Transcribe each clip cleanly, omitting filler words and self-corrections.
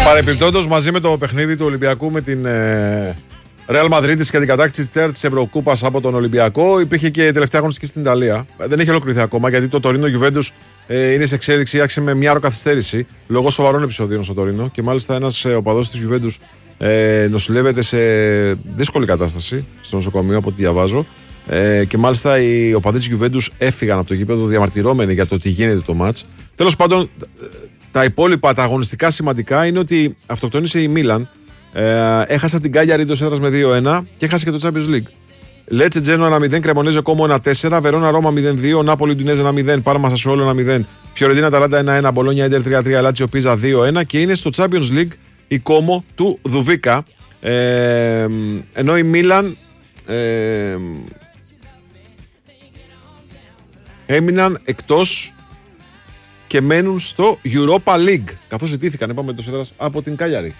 Παρεπιπτόντως, μαζί με το παιχνίδι του Ολυμπιακού με την Real Madrid και την κατάκτηση της Ευρωκούπας από τον Ολυμπιακό, υπήρχε και τελευταία αγωνιστική στην Ιταλία. Δεν έχει ολοκληρωθεί ακόμα, γιατί το Τωρίνο Juventus είναι σε εξέλιξη, άρχισε με μια ώρα καθυστέρηση λόγω σοβαρών επεισοδίων στο Τωρίνο. Και μάλιστα ένας οπαδός της Juventus νοσηλεύεται σε δύσκολη κατάσταση στο νοσοκομείο, από ό,τι διαβάζω. Και μάλιστα οι οπαδοί της Juventus έφυγαν από το γήπεδο διαμαρτυρόμενοι για το τι γίνεται το μάτς. Τέλος πάντων, τα υπόλοιπα, τα αγωνιστικά σημαντικά είναι ότι αυτοκτόνησε η Μίλαν. Έχασε την Κάλιαρη εντός έδρας με 2-1 και έχασε και το Champions League. Λέτσε Τζένο 1-0, Κρεμονέζε Κόμο 1-4, Βερόνα Ρώμα 0-2, Νάπολη Ντουνέζε 1-0, Πάρμα Σασουόλο 1-0, Φιωρεντίνα Αταλάντα 1-1, Μπολόνια Ίντερ 3-3, Λάτσιο Πίζα 2-1 και είναι στο Champions League η Κόμο του Δουβίκα. Ενώ η Μίλαν έμειναν εκτός και μένουν στο Europa League, καθώς ζητήθηκαν, είπαμε, εντός έδρας από την Κάλιαρη.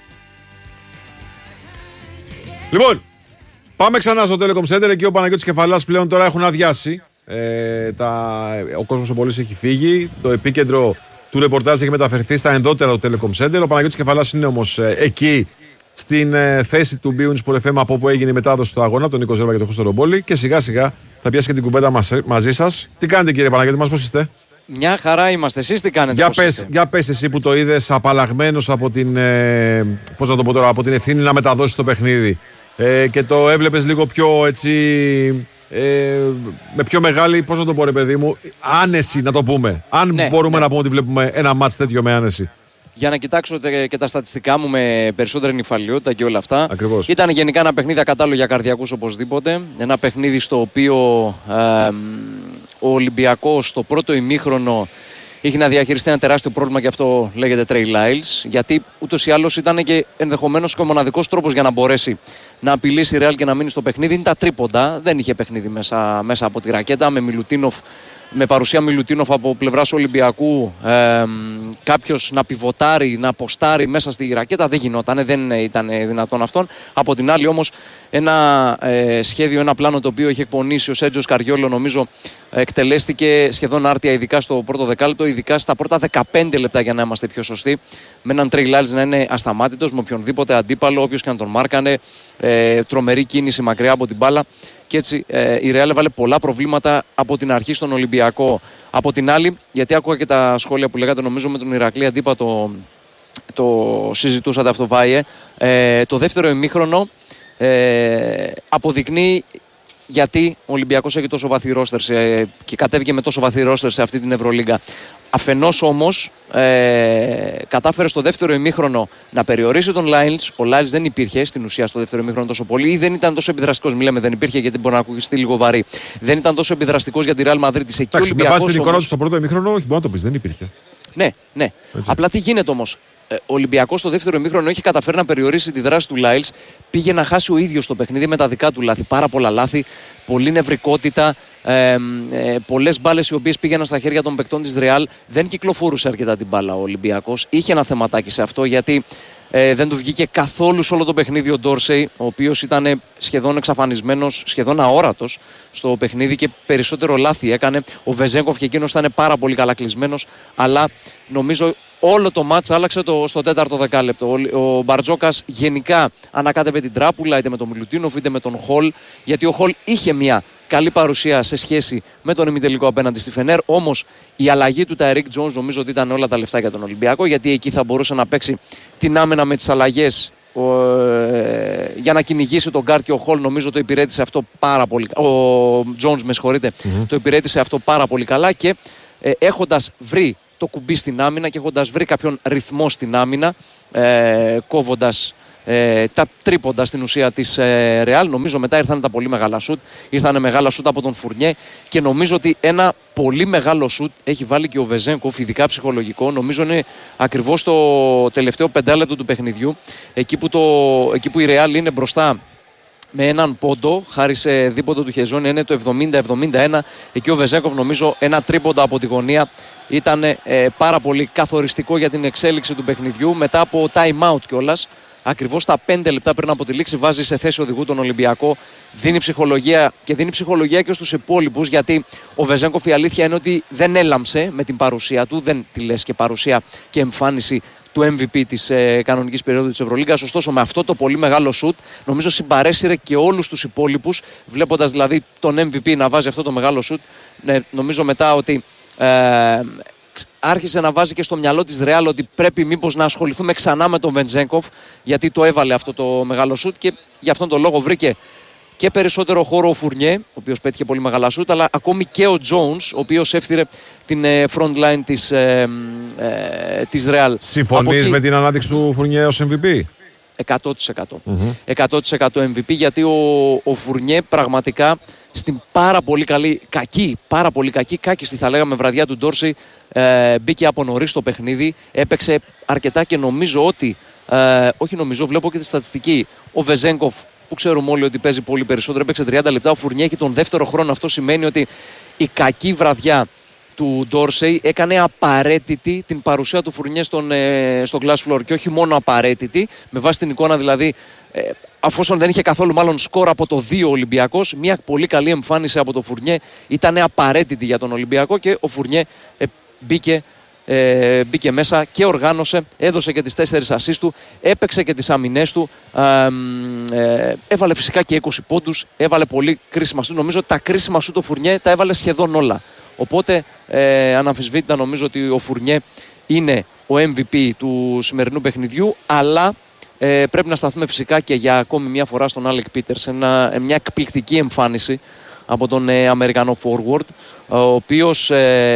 Λοιπόν, πάμε ξανά στο Telecom Center. Εκεί ο Παναγιώτης Κεφαλάς πλέον τώρα έχουν αδειάσει. Ο κόσμος ο πολύς έχει φύγει. Το επίκεντρο του ρεπορτάζ έχει μεταφερθεί στα ενδότερα του Telecom Center. Ο Παναγιώτης Κεφαλάς είναι όμως εκεί στην θέση του Bein Sport FM, από όπου έγινε η μετάδοση του αγώνα, τον Νίκο Ζέρβα και τον Χρήστο Ρομπόλη. Και σιγά σιγά θα πιάσει και την κουβέντα μαζί σας. Τι κάνετε, κύριε Παναγιώτη μας, πώς είστε? Μια χαρά είμαστε. Εσείς τι κάνετε? Για πες εσύ που το είδες απαλλαγμένος από την, από την ευθύνη να μεταδώσεις το παιχνίδι και το έβλεπες λίγο πιο έτσι, με πιο μεγάλη, πώς να το πω ρε παιδί μου, άνεση να το πούμε. Αν μπορούμε να πούμε ότι βλέπουμε ένα μάτς τέτοιο με άνεση. Για να κοιτάξω και τα στατιστικά μου με περισσότερη νυφαλιότητα και όλα αυτά. Ακριβώς. Ήταν γενικά ένα παιχνίδι ακατάλληλο για καρδιακούς οπωσδήποτε. Ένα παιχνίδι στο οποίο ο Ολυμπιακός στο πρώτο ημίχρονο είχε να διαχειριστεί ένα τεράστιο πρόβλημα, και αυτό λέγεται Trey Lyles. Γιατί ούτως ή άλλως ήταν και ενδεχομένως και ο μοναδικός τρόπος για να μπορέσει να απειλήσει η Real και να μείνει στο παιχνίδι είναι τα τρίποντα. Δεν είχε παιχνίδι μέσα από τη ρακέτα, με παρουσία Μιλουτίνοφ από πλευράς Ολυμπιακού, κάποιος να πιβοτάρει, να αποστάρει μέσα στη ρακέτα δεν γινόταν, δεν ήταν δυνατόν αυτόν. Από την άλλη όμως ένα σχέδιο, ένα πλάνο το οποίο είχε εκπονήσει ο Σέρτζιο Σκαριόλο, νομίζω εκτελέστηκε σχεδόν άρτια, ειδικά στο πρώτο δεκάλεπτο, ειδικά στα πρώτα 15 λεπτά για να είμαστε πιο σωστοί, με έναν Trey Lyles να είναι ασταμάτητος με οποιονδήποτε αντίπαλο, όποιος και να τον μάρκανε, τρομερή κίνηση μακριά από την μπάλα. Και έτσι η Real έβαλε πολλά προβλήματα από την αρχή στον Ολυμπιακό. Από την άλλη, γιατί άκουγα και τα σχόλια που λέγατε, νομίζω με τον Ηρακλή Αντίπα το συζητούσατε αυτό, Βάιε, το δεύτερο ημίχρονο αποδεικνύει γιατί ο Ολυμπιακός έχει τόσο βαθύ ρόστερ και κατέβηκε με τόσο βαθύ ρόστερ σε αυτή την Ευρωλίγκα. Αφενός όμως κατάφερε στο δεύτερο ημίχρονο να περιορίσει τον Lyles. Ο Lyles δεν υπήρχε στην ουσία στο δεύτερο ημίχρονο τόσο πολύ, ή δεν ήταν τόσο επιδραστικός. Μην λέμε δεν υπήρχε, γιατί μπορεί να ακούγεται λίγο βαρύ. Δεν ήταν τόσο επιδραστικός για τη Real Madrid. Εντάξει, με βάση την εικόνα του στο πρώτο ημίχρονο, όχι, μπορεί να το πεις, δεν υπήρχε. Ναι. Έτσι. Απλά τι γίνεται όμως? Ο Ολυμπιακός στο δεύτερο ημίχρονο έχει καταφέρει να περιορίσει τη δράση του Lyles. Πήγε να χάσει ο ίδιος το παιχνίδι με τα δικά του λάθη. Πάρα πολλά λάθη, πολλή νευρικότητα, πολλές μπάλες οι οποίες πήγαιναν στα χέρια των παικτών της Real. Δεν κυκλοφορούσε αρκετά την μπάλα ο Ολυμπιακός. Είχε ένα θεματάκι σε αυτό, γιατί δεν του βγήκε καθόλου σε όλο το παιχνίδι ο Ντόρσεϊ, ο οποίος ήταν σχεδόν εξαφανισμένος, σχεδόν αόρατος στο παιχνίδι και περισσότερο λάθη έκανε. Ο Βεζέγκοφ και εκείνος ήταν πάρα πολύ καλά κλεισμένος, αλλά νομίζω όλο το μάτς άλλαξε στο τέταρτο δεκάλεπτο. Ο Μπαρτζόκας γενικά ανακάτευε την τράπουλα, είτε με τον Μιλουτίνοφ είτε με τον Χολ, γιατί ο Χολ είχε μια καλή παρουσία σε σχέση με τον ημιτελικό απέναντι στη Φενέρ. Όμως η αλλαγή του Ταϊρίκ Τζόνς νομίζω ότι ήταν όλα τα λεφτά για τον Ολυμπιακό, γιατί εκεί θα μπορούσε να παίξει την άμυνα με τις αλλαγές για να κυνηγήσει τον Γκάρτ, και ο Χολ νομίζω το υπηρέτησε αυτό πάρα πολύ. Ο Τζόνς, με συγχωρείτε, το υπηρέτησε αυτό πάρα πολύ καλά, και έχοντας βρει το κουμπί στην άμυνα και έχοντας βρει κάποιον ρυθμό στην άμυνα, κόβοντας τα τρίποντα στην ουσία της Real, νομίζω μετά ήρθαν τα πολύ μεγάλα σουτ. Ήρθαν μεγάλα σουτ από τον Φουρνιέ, και νομίζω ότι ένα πολύ μεγάλο σουτ έχει βάλει και ο Βεζέγκοφ, ειδικά ψυχολογικό. Νομίζω είναι ακριβώς το τελευταίο πεντάλεπτο του παιχνιδιού, εκεί που η Real είναι μπροστά με έναν πόντο, χάρη σε δίποντο του Χεζόνι, είναι το 70-71. Εκεί ο Βεζέγκοφ, νομίζω ένα τρίποντο από τη γωνία ήταν πάρα πολύ καθοριστικό για την εξέλιξη του παιχνιδιού. Μετά από time out κιόλας, ακριβώς τα 5 λεπτά πριν από τη λήξη, βάζει σε θέση οδηγού τον Ολυμπιακό. Δίνει ψυχολογία, και δίνει ψυχολογία και στους υπόλοιπους, γιατί ο Βεζέγκοφ, η αλήθεια είναι ότι δεν έλαμψε με την παρουσία του. Δεν τη λες και παρουσία και εμφάνιση του MVP της κανονικής περίοδου της Ευρωλίγκας. Ωστόσο, με αυτό το πολύ μεγάλο σουτ, νομίζω συμπαρέσυρε και όλους τους υπόλοιπους, βλέποντας δηλαδή τον MVP να βάζει αυτό το μεγάλο σουτ. Νομίζω μετά ότι άρχισε να βάζει και στο μυαλό της Ρεάλ ότι πρέπει μήπως να ασχοληθούμε ξανά με τον Βεντζέγκοφ, γιατί το έβαλε αυτό το μεγάλο σουτ και γι' αυτόν τον λόγο βρήκε και περισσότερο χώρο ο Φουρνιέ, ο οποίος πέτυχε πολύ μεγάλα σουτ, αλλά ακόμη και ο Τζόουνς, ο οποίος έφτιαξε την front line της Real. Συμφωνείς με την ανάδειξη του Φουρνιέ ως MVP? 100%. 100% MVP, γιατί ο Φουρνιέ πραγματικά στην πάρα πολύ καλή, πάρα πολύ κάκιστη θα λέγαμε βραδιά του Ντόρσεϊ, μπήκε από νωρίς στο παιχνίδι, έπαιξε αρκετά και νομίζω ότι, βλέπω και τη στατιστική, ο Βεζέγκοφ, που ξέρουμε όλοι ότι παίζει πολύ περισσότερο, έπαιξε 30 λεπτά. Ο Φουρνιέ έχει τον δεύτερο χρόνο. Αυτό σημαίνει ότι η κακή βραδιά του Ντόρσεϊ έκανε απαραίτητη την παρουσία του Φουρνιέ στο glass floor. Και όχι μόνο απαραίτητη, με βάση την εικόνα δηλαδή, αφόσον δεν είχε καθόλου μάλλον σκορ από το 2 Ολυμπιακός, μια πολύ καλή εμφάνιση από το Φουρνιέ ήταν απαραίτητη για τον Ολυμπιακό και ο Φουρνιέ μπήκε μέσα και οργάνωσε, έδωσε και τις 4 ασίστ του, έπαιξε και τις αμυνές του, έβαλε φυσικά και 20 πόντους, έβαλε πολύ κρίσιμα σου. Νομίζω ότι τα κρίσιμα σου το Φουρνιέ τα έβαλε σχεδόν όλα. Οπότε αναμφισβήτητα νομίζω ότι ο Φουρνιέ είναι ο MVP του σημερινού παιχνιδιού, αλλά πρέπει να σταθούμε φυσικά και για ακόμη μια φορά στον Άλεκ Πίτερς. Μια εκπληκτική εμφάνιση από τον Αμερικανό forward, ο οποίος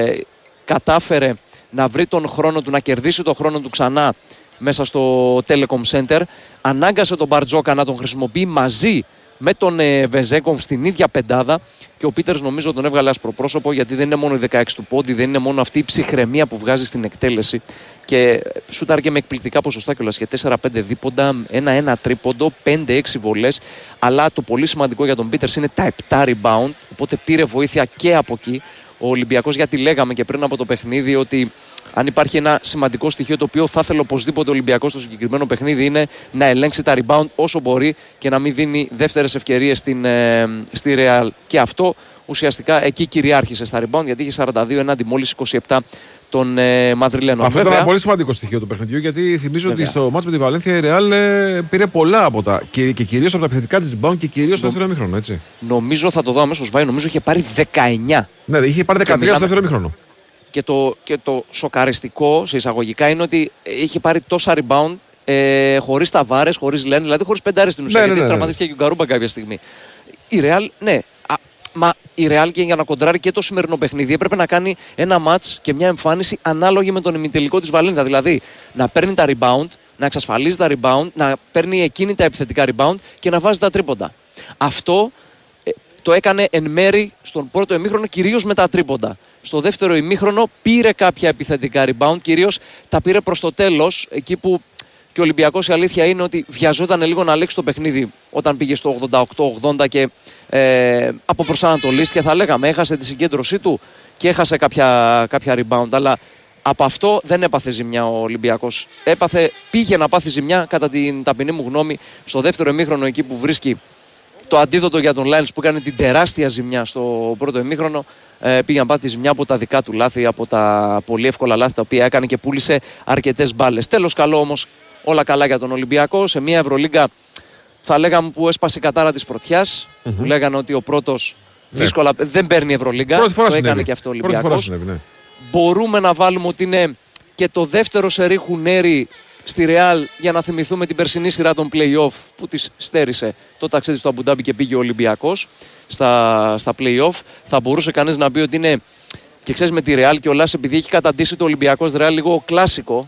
κατάφερε να βρει τον χρόνο του, να κερδίσει τον χρόνο του ξανά μέσα στο Telecom Center. Ανάγκασε τον Μπαρτζόκα να τον χρησιμοποιεί μαζί με τον Βεζέγκοφ στην ίδια πεντάδα και ο Πίτερς νομίζω τον έβγαλε άσπρο πρόσωπο, γιατί δεν είναι μόνο οι 16 του πόντι, δεν είναι μόνο αυτή η ψυχραιμία που βγάζει στην εκτέλεση και σούταρε και με εκπληκτικά ποσοστά κιόλας και 4-5 δίποντα, 1-1 τρίποντο, 5-6 βολές, αλλά το πολύ σημαντικό για τον Πίτερς είναι τα 7 rebound, οπότε πήρε βοήθεια και από εκεί ο Ολυμπιακός, γιατί λέγαμε και πριν από το παιχνίδι ότι αν υπάρχει ένα σημαντικό στοιχείο το οποίο θα ήθελε οπωσδήποτε ο Ολυμπιακός στο συγκεκριμένο παιχνίδι, είναι να ελέγξει τα rebound όσο μπορεί και να μην δίνει δεύτερες ευκαιρίες στη Real. Και αυτό ουσιαστικά εκεί κυριάρχησε στα rebound, γιατί είχε 42 ενάντια μόλις 27 των Μαδριλένων. Αυτό ήταν ένα πολύ σημαντικό στοιχείο του παιχνιδιού, γιατί θυμίζω ότι στο μάτς με τη Βαλένθια η Real πήρε πολλά από τα. Και κυρίως από τα επιθετικά της rebound και κυρίως στο δεύτερο ημίχρονο, έτσι. Νομίζω, θα το δω αμέσως, νομίζω είχε πάρει 19. Ναι, είχε πάρει 13 στο δεύτερο ημίχρονο. Και το σοκαριστικό σε εισαγωγικά είναι ότι είχε πάρει τόσα rebound χωρίς Ταβάρες, χωρίς Λένε, δηλαδή χωρίς πεντάρες στην ουσία. Γιατί τραυματίστηκε και ο Γκαρούμπα κάποια στιγμή. Η Real, μα η Real, και για να κοντράρει και το σημερινό παιχνίδι, έπρεπε να κάνει ένα μάτς και μια εμφάνιση ανάλογη με τον ημιτελικό της Βαλένθια. Δηλαδή να παίρνει τα rebound, να εξασφαλίζει τα rebound, να παίρνει εκείνη τα επιθετικά rebound και να βάζει τα τρίποντα. Αυτό το έκανε εν μέρη στον πρώτο ημίχρονο, κυρίως με τα τρίποντα. Στο δεύτερο ημίχρονο πήρε κάποια επιθετικά rebound, κυρίως τα πήρε προς το τέλος, εκεί που και ο Ολυμπιακός, η αλήθεια είναι ότι βιαζόταν λίγο να λήξει το παιχνίδι όταν πήγε στο 88-80 και από προσανατολίστηκε, θα λέγαμε, έχασε τη συγκέντρωσή του και έχασε κάποια rebound, αλλά από αυτό δεν έπαθε ζημιά ο Ολυμπιακός. Πήγε να πάθει ζημιά, κατά την ταπεινή μου γνώμη, στο δεύτερο ημίχρονο, εκεί που βρίσκει το αντίδοτο για τον Λάινς που έκανε την τεράστια ζημιά στο πρώτο ημίχρονο. Πήγε να πάθει ζημιά από τα δικά του λάθη, από τα πολύ εύκολα λάθη τα οποία έκανε και πούλησε αρκετές μπάλες. Τέλος, καλό όμως, όλα καλά για τον Ολυμπιακό. Σε μια Ευρωλίγκα, θα λέγαμε, που έσπασε η κατάρα της πρωτιάς, που λέγανε ότι ο πρώτος δύσκολα δεν παίρνει Ευρωλίγκα. Το έκανε και αυτό ο Ολυμπιακός. Μπορούμε να βάλουμε ότι είναι και το δεύτερο σερί χουνέρι στη Real, για να θυμηθούμε την περσινή σειρά των play-off που της στέρισε το ταξίδι στο Αμπουντάμπι και πήγε ο Ολυμπιακός στα play-off. Θα μπορούσε κανείς να πει ότι είναι, και ξέρεις, με τη Real και ο Λάς, επειδή έχει καταντήσει το Ολυμπιακός Real λίγο κλάσικο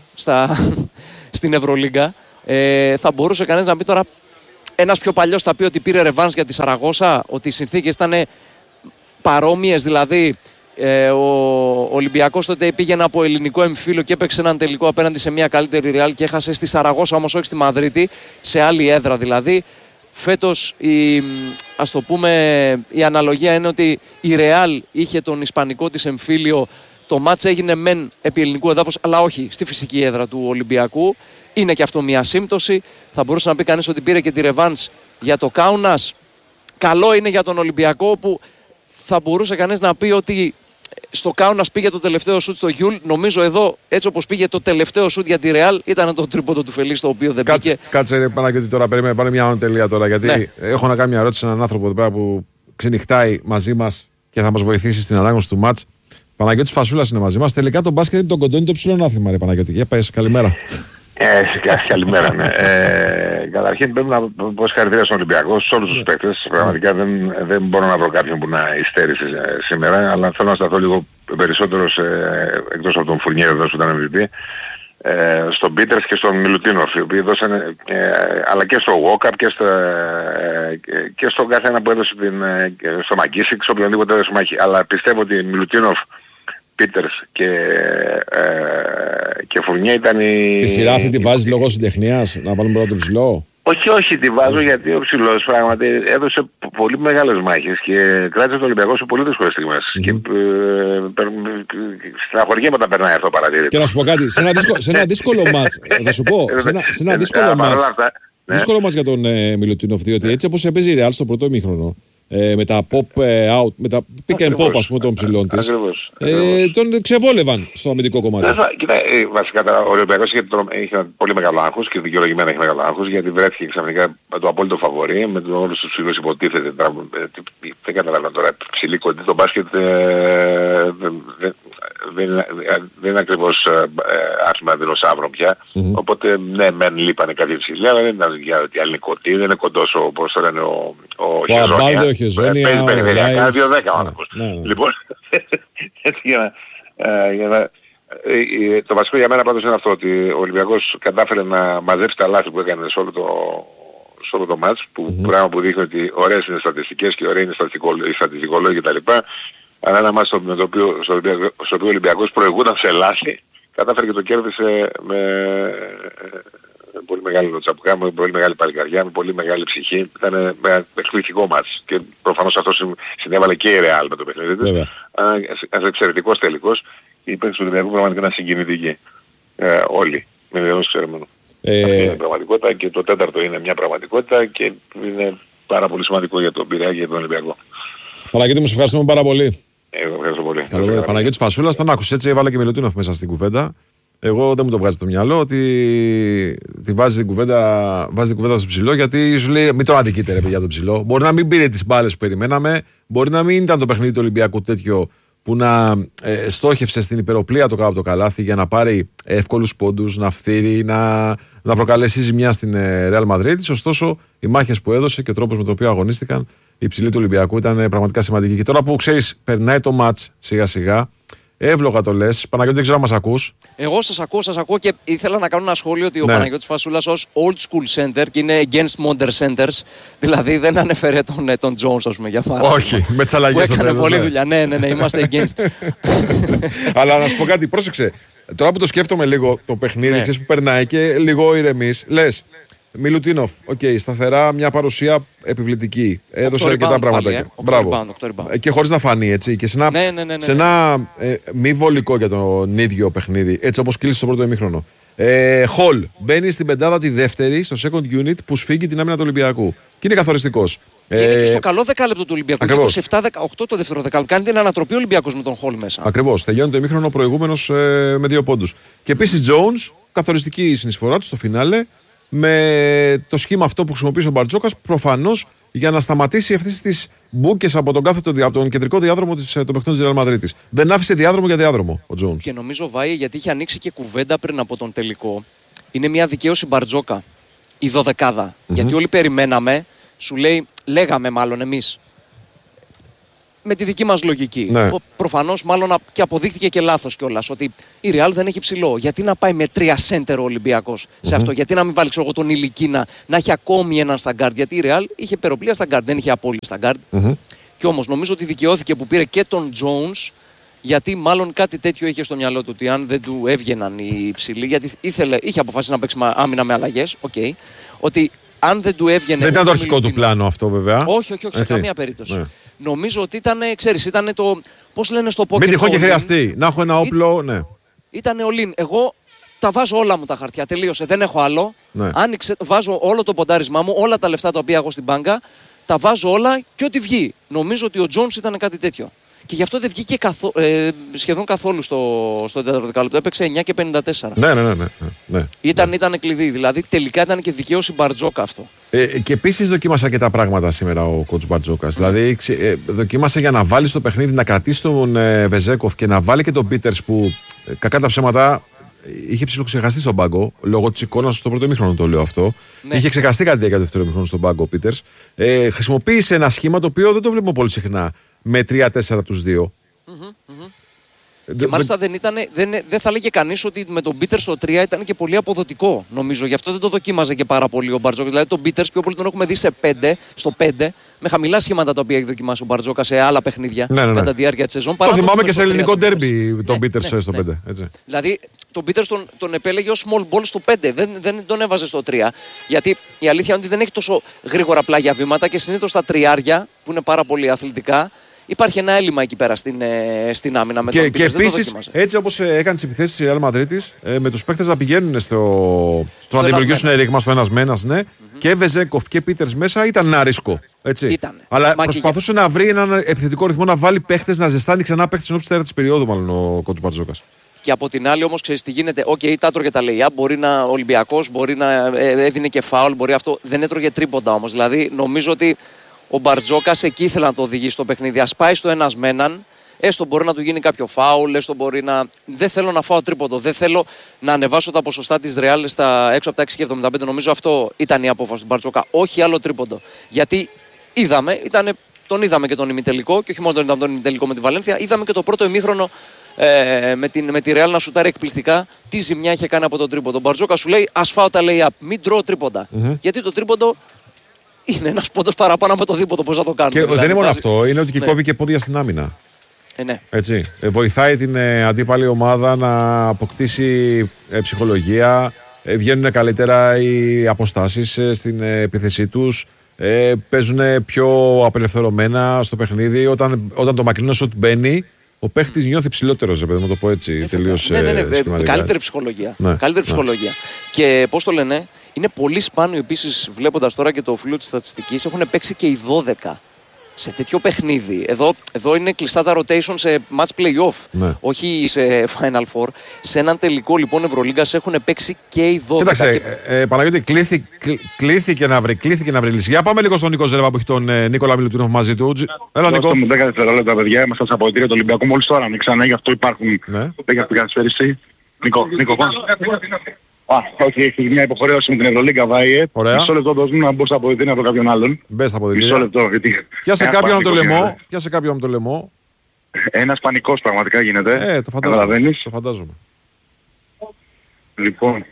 στην Ευρωλίγκα, θα μπορούσε κανείς να πει τώρα, ένας πιο παλιός θα πει ότι πήρε ρεβάνς για τη Σαραγώσα, ότι οι συνθήκες ήταν παρόμοιες, δηλαδή ο Ολυμπιακός τότε πήγαινε από ελληνικό εμφύλιο και έπαιξε έναν τελικό απέναντι σε μια καλύτερη Real και έχασε στη Σαραγώσα, όμως όχι στη Μαδρίτη, σε άλλη έδρα δηλαδή. Φέτος ας το πούμε, η αναλογία είναι ότι η Real είχε τον ισπανικό της εμφύλιο, το μάτς έγινε μεν επί ελληνικού εδάφους, αλλά όχι στη φυσική έδρα του Ολυμπιακού. Είναι και αυτό μια σύμπτωση. Θα μπορούσε να πει κανείς ότι πήρε και τη ρεβάνς για το Κάουνας. Καλό είναι για τον Ολυμπιακό, που θα μπορούσε κανείς να πει ότι στο Κάουνας πήγε το τελευταίο σουτ στο Γιούλ. Νομίζω εδώ, έτσι όπως πήγε το τελευταίο σουτ για τη Ρεάλ, ήταν το τρίποντο του Φελίξ, το οποίο δεν πήγε. Κάτσε, Παναγιώτη, τώρα περίμενε, πάνε μια τελεία τώρα. Γιατί έχω να κάνω μια ερώτηση σε έναν άνθρωπο εδώ πέρα που ξενυχτάει μαζί μας και θα μας βοηθήσει στην ανάγνωση του μάτς. Παναγιώτης Φασούλας είναι μαζί μας. Τελικά το μπάσκετ είναι τον κοντόνι το ψηλό άθλημα, ρε Παναγιώτη. Για πες, καλημέρα. Καλημέρα, ναι. Καταρχήν πρέπει να πω συγχαρητήρια στον Ολυμπιακό, σε όλους τους παίκτες. Πραγματικά δεν μπορώ να βρω κάποιον που να υστέρησε σήμερα, αλλά θέλω να σταθώ λίγο περισσότερο εκτός από τον Φουρνιέρ εδώ που ήταν MVP, στον Πίτερς και στον Μιλουτίνοφ, οι οποίοι δώσαν, αλλά και στο Walkup και στον καθένα που έδωσε στο Μακίσικ, οποιονδήποτε έδωσε μάχη. Αλλά πιστεύω ότι Μιλουτίνοφ, Πίτερς και Φουρνιέ ήταν η... Τη σειρά αυτή τη βάζεις λόγω συντεχνίας, να βάλουμε πρώτο ψηλό? Όχι, τη βάζω γιατί ο ψηλός πράγματι έδωσε πολύ μεγάλες μάχες και κράτησε τον Ολυμπιακό σε πολύ δύσκολες στιγμές. Και στεναχωριέμαι όταν περνάει αυτό παρατήρητο. Και να σου πω κάτι, σε ένα δύσκολο μάτς, θα σου πω, σε ένα δύσκολο μάτς, δύσκολο μάτς για τον Μιλουτίνοφ, διότι έτσι όπως έπαιζε η Ρεάλ στο πρώτο ημίχρονο, με τα pop out, με τα pick and pop, ας πούμε, των ψηλών της, τον ξεβόλευαν στο αμυντικό κομμάτι. Κοίτα, βασικά ο Ολυμπιακός είχε πολύ μεγάλο άγχος και δικαιολογημένα είχε μεγάλο άγχος, γιατί βρέθηκε ξαφνικά το απόλυτο φαβορί με όλους τους ψηλούς υποτίθεται. Δεν καταλαβαίνω τώρα, ψηλή κοντή το μπάσκετ δεν είναι ακριβώς άθλημα δεινοσαύρων πια. Οπότε ναι, μεν λείπανε κάποιοι ψηλοί, αλλά δεν ήταν για ότι άλλοι είναι κοντοί, δεν είναι κοντός όπως το λένε ο Χεζόνια. Παίζει περιφερειακά, 2-10 ο άνθρωπος. Λοιπόν, το βασικό για μένα πάντως είναι αυτό, ότι ο Ολυμπιακός κατάφερε να μαζέψει τα λάθη που έκανε σε όλο το μάτς, πράγμα που δείχνει ότι ωραίες είναι στατιστικές και ωραία είναι οι στατιστικολόγοι κτλ. Αλλά ένα μάτς στο οποίο ο Ολυμπιακός προηγούνταν σε λάθη, κατάφερε και το κέρδισε με πολύ μεγάλη νοτσαπουκά, με πολύ μεγάλη παλικαριά, με πολύ μεγάλη ψυχή. Ήταν ένα εκπληκτικό μάτς και προφανώς αυτό συνέβαλε και η Ρεάλ με το παιχνίδι της. Ένας εξαιρετικός τελικός. Οι παίκτες του Ολυμπιακού πραγματικά ήταν συγκινητικοί. Όλοι, με δεδομένως ξέρουμε. Αυτή είναι η πραγματικότητα και το τέταρτο είναι μια πραγματικότητα και είναι πάρα πολύ σημαντικό για τον Πειραιά και για τον Ολυμπιακό. Παναγιώτη, μου σε ευχαριστούμε πάρα πολύ. Εγώ ευχαριστώ πολύ. Καλό, Παναγιώτης Φασούλας, τον άκουσε έτσι, έβαλε και Μιλουτίνοφ μέσα στην κουβέντα. Εγώ δεν μου το βγάζει το μυαλό ότι τη βάζει την κουβέντα στο ψηλό, γιατί σου λέει μην τον αδικείτε ρε παιδιά το ψηλό. Μπορεί να μην πήρε τις μπάλες που περιμέναμε, μπορεί να μην ήταν το παιχνίδι του Ολυμπιακού τέτοιο που να στόχευσε στην υπεροπλία το κάτω από το καλάθι για να πάρει εύκολους πόντους, να φθείρει, να προκαλέσει ζημιά στην Real Madrid. Ωστόσο, οι μάχες που έδωσε και ο τρόπος με τον οποίο αγωνίστηκαν οι ψηλοί του Ολυμπιακού ήταν πραγματικά σημαντικοί. Και τώρα που ξέρεις, περνάει το μάτς σιγά-σιγά. Εύλογα το λες. Παναγιώτη, δεν ξέρω αν μας ακούς. Εγώ σας ακούω και ήθελα να κάνω ένα σχόλιο ότι ο Παναγιώτης Φασούλας ως old school center και είναι against modern centers, δηλαδή δεν ανέφερε τον Jones, ας πούμε, για φάση. Όχι, με τις αλλαγές που έκανε πολλή δουλειά. Ναι, είμαστε against. Αλλά να σου πω κάτι, πρόσεξε. Τώρα που το σκέφτομαι λίγο το παιχνίδι, ξέρεις που περνάει και λίγο ηρεμείς, λες. Μιλουτίνοφ, σταθερά, μια παρουσία επιβλητική. Έδωσε αρκετά πράγματα. Μπράβο. Και χωρίς να φανεί έτσι. Και σε ένα μη βολικό για τον ίδιο παιχνίδι, έτσι όπως κύλησε στο πρώτο ημίχρονο. Χολ μπαίνει στην πεντάδα τη δεύτερη, στο second unit, που σφίγγει την άμυνα του Ολυμπιακού. Και είναι καθοριστικός. Και είναι και στο καλό δεκάλεπτο του Ολυμπιακού. 27-18 το δεύτερο δεκάλεπτο. Κάνει την ανατροπή ο Ολυμπιακός με τον Χολ μέσα. Ακριβώς. Τελειώνει το ημίχρονο προηγούμενος με 2 πόντους. Και επίσης Jones, καθοριστική η συνεισφορά του στο φινάλε. Με το σχήμα αυτό που χρησιμοποιεί ο Μπαρτζόκας, προφανώς για να σταματήσει αυτές τις μπούκες από τον κεντρικό διάδρομο των παιχνιδιών της Real Madrid. Δεν άφησε διάδρομο για διάδρομο ο Jones. Και νομίζω, Βάη, γιατί είχε ανοίξει και κουβέντα πριν από τον τελικό, είναι μια δικαίωση Μπαρτζόκα η 12. Γιατί όλοι περιμέναμε, λέγαμε μάλλον εμείς, με τη δική μας λογική. Ναι. Προφανώς, μάλλον και αποδείχθηκε και λάθος κιόλας, ότι η Real δεν έχει ψηλό. Γιατί να πάει με 3 center ο Ολυμπιακός σε αυτό, γιατί να μην βάλει τον Ηλικίνα να έχει ακόμη έναν στα guard. Γιατί η Real είχε περοπλία στα guard, δεν είχε απόλυτη στα guard. Και όμως νομίζω ότι δικαιώθηκε που πήρε και τον Jones, γιατί μάλλον κάτι τέτοιο είχε στο μυαλό του, ότι αν δεν του έβγαιναν οι ψηλοί, γιατί είχε αποφασίσει να παίξει άμυνα με αλλαγές, ότι αν δεν του έβγαινε. Δεν ήταν το αρχικό του πλάνο αυτό, βέβαια. Όχι, σε καμία περίπτωση. Ναι. Νομίζω ότι ήταν το. Πώς λένε στο poker. Μην τυχόν και χρειαστεί. Να έχω ένα όπλο, ναι. Ήταν ο Λιν. Εγώ τα βάζω όλα μου τα χαρτιά. Τελείωσε. Δεν έχω άλλο. Ναι. Άνοιξε, βάζω όλο το ποντάρισμά μου, όλα τα λεφτά τα οποία έχω στην μπάνκα. Τα βάζω όλα και ό,τι βγει. Νομίζω ότι ο Jones ήταν κάτι τέτοιο. Και γι' αυτό δεν βγήκε σχεδόν καθόλου στο τέταρτο δεκάλεπτο. Έπαιξε 9 και 54. Ναι. Ήταν κλειδί. Δηλαδή τελικά ήταν και δικαίωση Μπαρτζόκα αυτό. Και επίσης δοκίμασε αρκετά πράγματα σήμερα ο coach Μπαρτζόκας. Δηλαδή δοκίμασε για να βάλει στο παιχνίδι, να κρατήσει τον Βεζέκοφ και να βάλει και τον Πίτερς που κακά τα ψέματα είχε ψιλοξεχαστεί στον πάγκο. Λόγω της εικόνας στο πρώτο ημίχρονο το λέω αυτό. Ναι. Είχε ξεχαστεί κατά τη διάρκεια του δεύτερου ημίχρονου στον πάγκο ο Πίτερς. Χρησιμοποίησε ένα σχήμα το οποίο δεν το βλέπουμε πολύ συχνά με 3-4 τους 2. Και μάλιστα δεν θα έλεγε κανείς ότι με τον Πίτερς στο 3 ήταν και πολύ αποδοτικό, νομίζω. Γι' αυτό δεν το δοκίμαζε και πάρα πολύ ο Μπαρτζόκα. Δηλαδή τον Πίτερς πιο πολύ τον έχουμε δει στο 5, με χαμηλά σχήματα τα οποία έχει δοκιμάσει ο Μπαρτζόκα σε άλλα παιχνίδια κατά τη διάρκεια της σεζόν. Το θυμάμαι και σε ελληνικό ντέρμπι τον Πίτερς στο 5. Έτσι. Δηλαδή τον Πίτερς τον επέλεγε ως small ball στο 5, δεν τον έβαζε στο 3. Γιατί η αλήθεια είναι ότι δεν έχει τόσο γρήγορα πλάγια βήματα και συνήθως τα τριάρια που είναι πάρα πολύ αθλητικά. Υπάρχει ένα έλλειμμα εκεί πέρα στην άμυνα με τον Πίτερς. Και επίσης, έτσι όπως έκανε τις επιθέσεις η Real Madrid με τους παίκτες να πηγαίνουν στο να δημιουργήσουν ρήγμα στο ένας με ένας, ναι. Και Βεζέκοφ και Πίτερς μέσα ήταν ένα ρίσκο. Έτσι. Αλλά προσπαθούσε να βρει έναν επιθετικό ρυθμό, να βάλει παίκτες, να ζεστάνει ξανά παίκτες στην όψη της περίοδου, μάλλον ο coach Μπαρτζόκας. Και από την άλλη όμως ξέρεις τι γίνεται. Τα έτρωγε τα λεϊά. Μπορεί να Ολυμπιακός, μπορεί να έδινε και φάουλ, μπορεί αυτό. Δεν έτρωγε τρίποντα όμως. Δηλαδή νομίζω ότι ο Μπαρτζόκας εκεί ήθελε να το οδηγήσει στο παιχνίδι. Ας πάει στο ένας με έναν, έστω μπορεί να του γίνει κάποιο φάουλ, έστω μπορεί να. Δεν θέλω να φάω τρίποντο. Δεν θέλω να ανεβάσω τα ποσοστά της Real έξω από τα 6,75. Νομίζω αυτό ήταν η απόφαση του Μπαρτζόκα. Όχι άλλο τρίποντο. Γιατί τον είδαμε και τον ημιτελικό, και όχι μόνο τον ημιτελικό με τη Βαλένθια, είδαμε και το πρώτο ημίχρονο με τη Real να σουτάρει εκπληκτικά. Τι ζημιά είχε κάνει από τον τρίποντο. Ο Μπαρτζόκα σου λέει: ας φάω τα lay-up, μην τρώω τρίποντα. Γιατί το τρίποντο. Είναι ένας πόντος παραπάνω από το δίποτο, πώς θα το κάνουμε. Και δηλαδή, δεν είναι μόνο αυτό, είναι ότι και κόβει και πόδια στην άμυνα. Ναι. Έτσι. Βοηθάει την αντίπαλη ομάδα να αποκτήσει ψυχολογία, βγαίνουν καλύτερα οι αποστάσεις στην επίθεσή τους, παίζουν πιο απελευθερωμένα στο παιχνίδι. Όταν το μακρινό σουτ μπαίνει, ο παίχτης νιώθει ψηλότερος, παιδί μου, το πω έτσι, τελείως καλύτερη ψυχολογία. Καλύτερη ψυχολογία. Και πώς το λένε, είναι πολύ σπάνιο επίσης, βλέποντας τώρα και το φύλλο της στατιστικής, έχουν παίξει και οι 12 σε τέτοιο παιχνίδι. Εδώ είναι κλειστά τα rotation σε match play-off, όχι σε Final Four. Σε έναν τελικό λοιπόν Ευρωλίγκας έχουν παίξει και οι 12. Κοίταξε, Παναγιώτη, κλείθηκε να βρει λύση. Για πάμε λίγο στον Νίκο Ζέρβα που έχει τον Νίκολα Μιλουτίνοφ μαζί του. Έλα, Νίκο. Δώστε μου 10 δευτερόλεπτα, παιδιά. Είμαστε στα αποδυτήρια του Ολυμπιακού. Μόλις τώρα ανοίξανε, γι' αυτό υπάρχουν 10 στην καθυστέρηση. Νίκο, πάμε. Όχι, έχει μια υποχρέωση με την Ευρωλίγκα Βάιε. Μισό λεπτό δώσ' μου να μπω στα αποδυτήρια από κάποιον άλλον. Μπες στα αποδυτήρια. Μισό λεπτό, γιατί. Πιάσε κάποιον από το λαιμό. Ένας πανικός πραγματικά γίνεται. Το φαντάζομαι. Λοιπόν.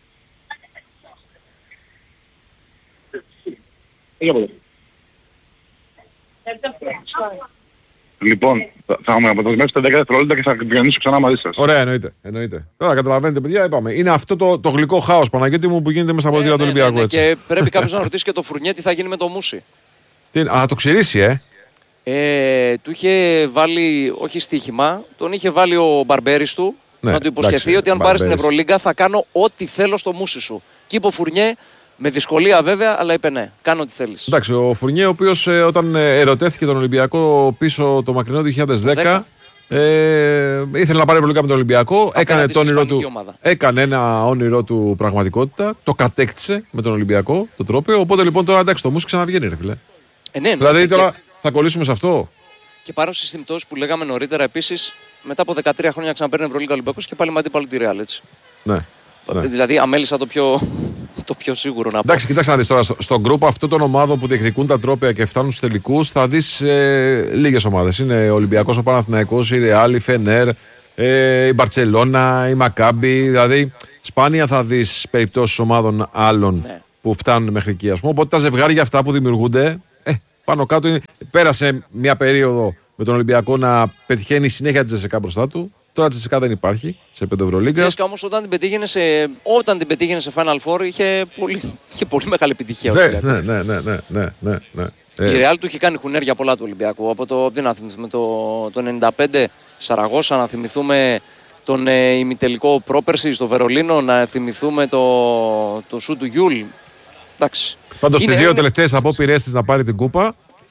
Λοιπόν, θα με αποτελεσμάσετε 10 δευτερόλεπτα και θα επικοινωνήσω ξανά μαζί σας. Ωραία, εννοείται. Τώρα καταλαβαίνετε, παιδιά, είπαμε. Είναι αυτό το γλυκό χάος, Παναγιώτη μου, που γίνεται μέσα από την Ολυμπιακού. Και πρέπει κάποιος να ρωτήσει και το Φουρνιέ τι θα γίνει με το Μούσι. Το ξηρίσει, Του είχε βάλει, όχι στοίχημα, τον είχε βάλει ο Μπαρμπέρης του να του υποσχεθεί ότι αν πάρει στην Ευρωλίγκα θα κάνω ό,τι θέλω στο Μούσι σου. Και είπε ο Φουρνιέ, με δυσκολία βέβαια, αλλά είπε ναι, κάνω ό,τι θέλεις. Εντάξει, ο Φουρνιέ, ο οποίος όταν ερωτεύτηκε τον Ολυμπιακό πίσω το μακρινό 2010, ήθελε να πάρει Ευρωλίγκα με τον Ολυμπιακό, έκανε ένα όνειρό του πραγματικότητα, το κατέκτησε με τον Ολυμπιακό, το τρόπαιο. Οπότε λοιπόν τώρα εντάξει, το Μούσι ξαναβγαίνει, ρε φίλε. Δηλαδή τώρα θα κολλήσουμε σε αυτό. Και πάρω στις συμπτώσεις που λέγαμε νωρίτερα, επίσης μετά από 13 χρόνια ξαναπαίρνει Ευρωλίγκα Ολυμπιακός και πάλι με αντίπαλο τη Real, έτσι. Ναι. Δηλαδή αμέλησα το πιο σίγουρο να πω. Εντάξει, κοιτάξτε να δεις τώρα. Στον γκρουπ αυτών των ομάδων που διεκδικούν τα τρόπαια και φτάνουν στους τελικούς, θα δεις λίγες ομάδες. Είναι ο Ολυμπιακός, ο Παναθηναϊκός, η Real, η Φενέρ, η Μπαρτσελώνα, η Μακάμπι. Δηλαδή, σπάνια θα δεις περιπτώσεις ομάδων άλλων που φτάνουν μέχρι εκεί. Ας πούμε. Οπότε τα ζευγάρια αυτά που δημιουργούνται, πάνω κάτω είναι. Πέρασε μια περίοδο με τον Ολυμπιακό να πετυχαίνει συνέχεια τη Τζεσεκά μπροστά του. Τώρα Τζεσεκά δεν υπάρχει σε 5 Ευρωλίγκα. Η Τζεσεκά όμως όταν την πετύχαινε σε Final Four είχε πολύ μεγάλη επιτυχία. Ναι. Η Real του είχε κάνει χουνέρια πολλά του Ολυμπιακού. Από το 95 Σαραγώσα, να θυμηθούμε τον ημιτελικό πρόπερση στο Βερολίνο, να θυμηθούμε το σου του Γιούλ. Εντάξει. Πάντως στις δύο τελευταίες απόπειρές της να πάρει την κούπα,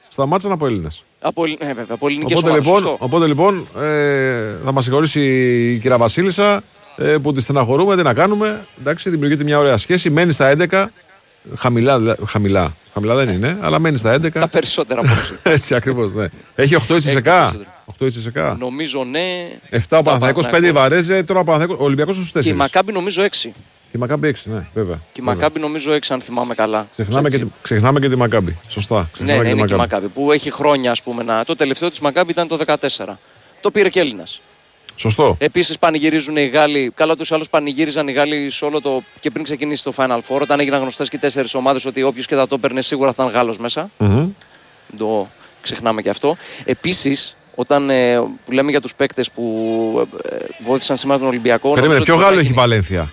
σταμάτησαν από Έλληνες. Βέβαια, από ελληνικές ομάδες. Οπότε λοιπόν θα μας συγχωρήσει η κυρία Βασίλισσα που τη στεναχωρούμε, τι να κάνουμε. Εντάξει, δημιουργείται μια ωραία σχέση, μένει στα 11. Χαμηλά δεν είναι, αλλά μένει στα 11. Τα περισσότερα από όσοι. Έτσι ακριβώς, ναι. Έχει 8 η Τσεσεκά. Νομίζω ναι. 7 ο Παναθηναϊκός, 5 η Βαρέζε, τώρα ο Ολυμπιακός στους 4. Και η Μακάμπι νομίζω 6. Και η Μακάμπι 6, ναι, βέβαια. Και η Μακάμπι νομίζω 6, αν θυμάμαι καλά. Ξεχνάμε και τη Μακάμπι. Σωστά. Ναι, είναι και η Μακάμπι που έχει χρόνια, ας πούμε. Το τελευταίο της Μακάμπι ήταν το 14. Το πήρε και Έλληνας. Σωστό. Επίσης πανηγυρίζουν οι Γάλλοι. Καλά, τους άλλους πανηγύριζαν οι Γάλλοι σε όλο το. Και πριν ξεκινήσει το Final Four, όταν έγιναν γνωστές και 4 ομάδες, ότι όποιος και θα το έπαιρνε σίγουρα θα ήταν Γάλλος μέσα. Το ξεχνάμε και αυτό. Επίσης, όταν που λέμε για τους παίκτες που βοήθησαν σήμερα τον Ολυμπιακό. Περίμενε, ποιο Γάλλο έχει η Βαλένθια?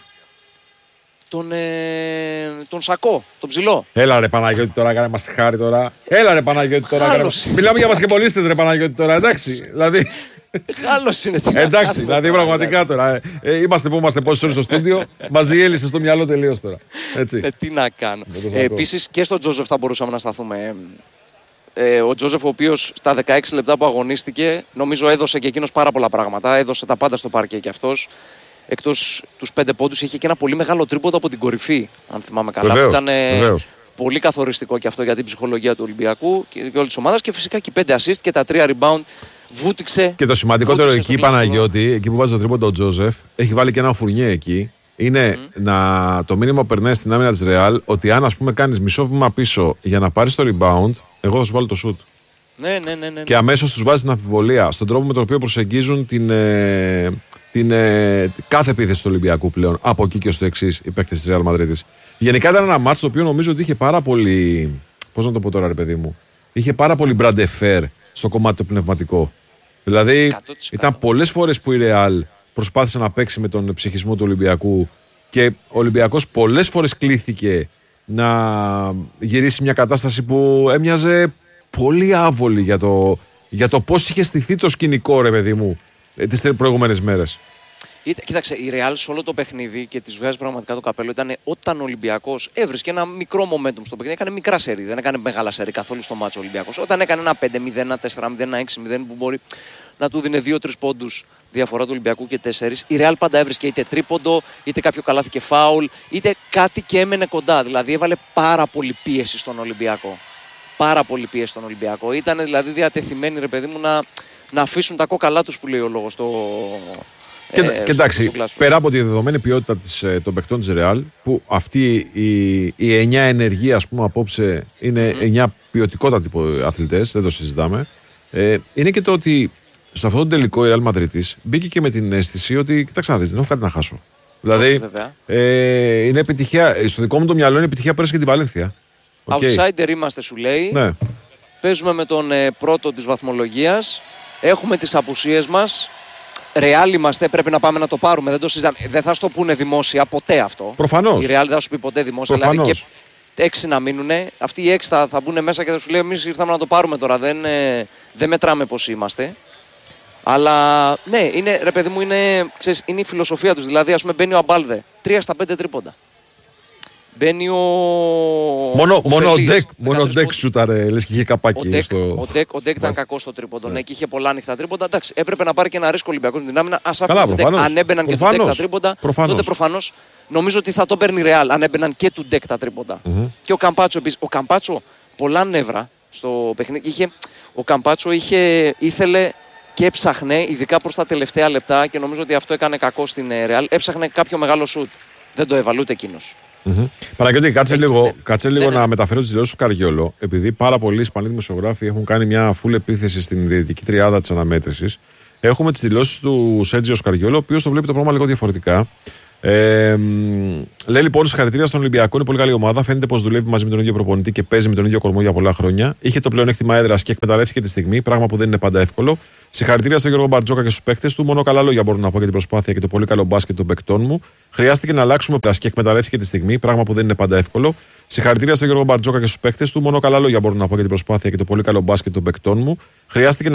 Τον Σακό, τον ψηλό. Έλα ρε Παναγιώτη τώρα, κάνε μας τη χάρη τώρα. Έλα ρε Παναγιώτη τώρα. Μιλάμε για μπασκετμπολίστες ρε Παναγιώτη τώρα, εντάξει. Δηλαδή. Γάλλος είναι. Εντάξει, δηλαδή πραγματικά τώρα. Είμαστε που είμαστε πόσες ώρες στο στούντιο, μας διέλυσε στο μυαλό τελείως τώρα. Τι να κάνω. Επίσης και στον Τζόζεφ θα μπορούσαμε να σταθούμε. Ο Τζόζεφ, ο οποίος στα 16 λεπτά που αγωνίστηκε, νομίζω έδωσε και εκείνος πάρα πολλά πράγματα. Έδωσε τα πάντα στο παρκέ κι αυτός. Εκτός τους 5 πόντους, είχε και ένα πολύ μεγάλο τρίποντο από την κορυφή, αν θυμάμαι καλά. Βεβαίως, ήταν πολύ καθοριστικό και αυτό για την ψυχολογία του Ολυμπιακού και όλης της ομάδας. Και φυσικά και 5 assist και τα 3 rebound. Βούτυξε. Και το σημαντικότερο εκεί, Παναγιώτη, εκεί που βάζει το τρίποντο ο Τζόζεφ, έχει βάλει και ένα φουρνιέ εκεί. Είναι το μήνυμα που περνάει στην άμυνα της Ρεάλ ότι αν, ας πούμε, κάνεις μισό βήμα πίσω για να πάρεις το rebound, εγώ θα σου βάλω το shoot. Ναι. Και αμέσως τους βάζει την αμφιβολία στον τρόπο με τον οποίο προσεγγίζουν κάθε επίθεση του Ολυμπιακού πλέον. Από εκεί και στο εξής, οι παίκτες της Ρεάλ Μαδρίτης. Γενικά ήταν ένα μάτς το οποίο νομίζω ότι είχε πάρα πολύ. Πώς να το πω τώρα, ρε παιδί μου. Είχε πάρα πολύ μπραντεφέρ στο κομμάτι το πνευματικό. Δηλαδή, 100%. Ήταν πολλές φορές που η Ρεάλ προσπάθησε να παίξει με τον ψυχισμό του Ολυμπιακού και ο Ολυμπιακός πολλές φορές κλήθηκε να γυρίσει μια κατάσταση που έμοιαζε πολύ άβολη για το πώς είχε στηθεί το σκηνικό, ρε παιδί μου, τις προηγούμενες μέρες. Κοίταξε, η Real σε όλο το παιχνίδι και της βγάζει πραγματικά το καπέλο ήταν όταν ο Ολυμπιακός έβρισκε ένα μικρό momentum στο παιχνίδι. Έκανε μικρά σερί, δεν έκανε μεγάλα σερί καθόλου στο μάτσο ο Ολυμπιακός. Όταν έκανε ένα 5-0, ένα 4-0, ένα 6-0 που μπορεί να του δίνει 2-3 πόντους διαφορά του Ολυμπιακού και 4, η Real πάντα έβρισκε είτε τρίποντο, είτε κάποιο καλάθι και φάουλ, είτε κάτι και έμενε κοντά. Δηλαδή έβαλε πάρα πολύ πίεση στον Ολυμπιακό. Πάρα πολύ πίεση στον Ολυμπιακό. Ήταν δηλαδή διατεθειμένοι, ρε παιδί μου, να αφήσουν τα κόκαλά τους που λέει ο λόγος και εντάξει, πέρα από τη δεδομένη ποιότητα των παιχτών της Real, που αυτή η 9 ενεργοί, ας πούμε, απόψε είναι 9 ποιοτικότατοι αθλητές, δεν το συζητάμε, είναι και το ότι σε αυτόν τον τελικό η Real Μαδρίτης μπήκε και με την αίσθηση ότι κοιτάξτε να δεις, δεν έχω κάτι να χάσω. Δηλαδή, είναι επιτυχία, στο δικό μου το μυαλό είναι επιτυχία που πέρασε και τη Βαλένθια. Outsider είμαστε, σου λέει. Ναι. Παίζουμε με τον πρώτο της βαθμολογίας, έχουμε τις απουσίες μας. Ρεάλ είμαστε, πρέπει να πάμε να το πάρουμε. Δεν το συζητάμε. Δεν θα σου το πούνε δημόσια ποτέ αυτό. Προφανώς. Η Ρεάλ δεν θα σου πει ποτέ δημόσια. Προφανώς. Δηλαδή και 6 να μείνουν. Αυτοί οι 6 θα μπουν μέσα και θα σου λέει: εμείς ήρθαμε να το πάρουμε τώρα. Δεν μετράμε πώς είμαστε. Αλλά ναι, είναι, ρε παιδί μου, ξέρεις, είναι η φιλοσοφία τους. Δηλαδή, ας πούμε, μπαίνει ο Αμπάλδε 3 στα 5 τρίποντα. Μπαίνει Μόνο ο Ντεκ σούταρε, λες και είχε καπάκι. Ο Ντεκ ήταν κακό στο τρίποντο. Ναι, και είχε πολλά ανοιχτά τρίποντα. Εντάξει, έπρεπε να πάρει και ένα ρίσκο Ολυμπιακός με την άμυνα. Ας άφηνε τον Ντεκ. Αν έμπαιναν και του Ντεκ τα τρίποντα, τότε προφανώς νομίζω ότι θα το παίρνει Ρεάλ. Αν έμπαιναν και του Ντεκ τα τρίποντα. Και ο Καμπάτσο επίσης. Ο Καμπάτσο πολλά νεύρα στο παιχνίδι. Ο Καμπάτσο ήθελε και έψαχνε, ειδικά προς τα τελευταία λεπτά, και νομίζω ότι αυτό έκανε κακό στην Ρεάλ. Έψαχνε κάποιο μεγάλο σουτ. Δεν το έβαλε ούτε εκείνος. Παναγιώτη, κάτσε λίγο να μεταφέρω τις δηλώσεις του Καριόλο, επειδή πάρα πολλοί Ισπανοί δημοσιογράφοι έχουν κάνει μια full επίθεση στην διαιτητική τριάδα της αναμέτρησης. Έχουμε τις δηλώσεις του Σέρτζιο Καριόλο, ο οποίος το βλέπει το πράγμα λίγο διαφορετικά. Λέει λοιπόν: συγχαρητήρια στον Ολυμπιακό, είναι πολύ καλή ομάδα. Φαίνεται πως δουλεύει μαζί με τον ίδιο προπονητή και παίζει με τον ίδιο κορμό για πολλά χρόνια. Είχε το πλεονέκτημα έδρας και εκμεταλλεύτηκε τη στιγμή, πράγμα που δεν είναι πάντα εύκολο. Συγχαρητήρια στον Γιώργο Μπαρτζόκα και στους παίκτες του. Μόνο καλά λόγια μπορώ να πω για την προσπάθεια και το πολύ καλό μπάσκετ των παικτών μου. Χρειάστηκε να αλλάξουμε πλάση και εκμεταλλεύτηκε τη στιγμή, πράγμα που δεν είναι πάντα εύκολο. Συγχαρητήρια στον Γιώργο Μπαρτζόκα και στους παίκτες του. Μόνο καλά λόγια μπορώ να πω για την προσπάθεια και το πολύ καλό μπάσκετ των παικτών μου. Χρειάστηκε